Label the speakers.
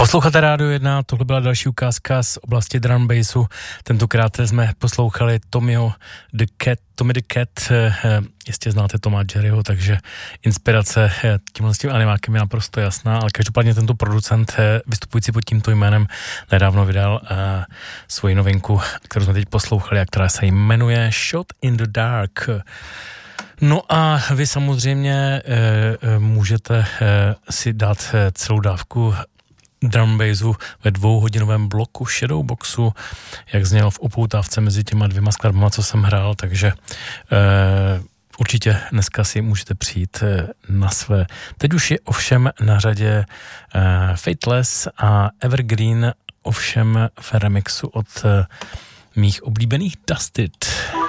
Speaker 1: Posloucháte Rádio 1, tohle byla další ukázka z oblasti drum bassu. Tentokrát jsme poslouchali Tommy the Cat, jistě znáte Toma Jerryho, takže inspirace tímhle s tím animákem je naprosto jasná, ale každopádně tento producent vystupující pod tímto jménem nedávno vydal svoji novinku, kterou jsme teď poslouchali a která se jmenuje Shot in the Dark. No a vy samozřejmě můžete si dát celou dávku drum bassu ve 2hodinovém bloku Shadowboxu, jak znělo v upoutávce mezi těma dvěma skladbama, co jsem hrál, takže určitě dneska si můžete přijít na své. Teď už je ovšem na řadě Fateless a Evergreen, ovšem v remixu od mých oblíbených Dusted.